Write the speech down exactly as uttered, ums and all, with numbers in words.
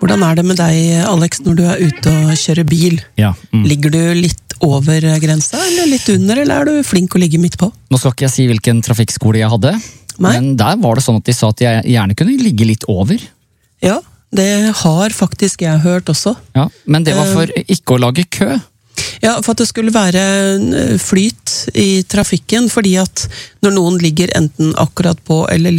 Hvordan er det med deg, Alex, når du er ute og kjører bil? Ja. Mm. Ligger du litt over grensa, eller litt under, eller er du flink å ligge midt på? Nå skal ikke jeg si hvilken trafikkskole jeg hadde, Nei. men der var det sånn at de sa at jeg gjerne kunne ligge litt over. Ja, det har faktisk jeg hørt også. Ja, men det var for ikke å lage kø. Ja, for at det skulle være flyt i trafikken, fordi at når noen ligger enten akkurat på eller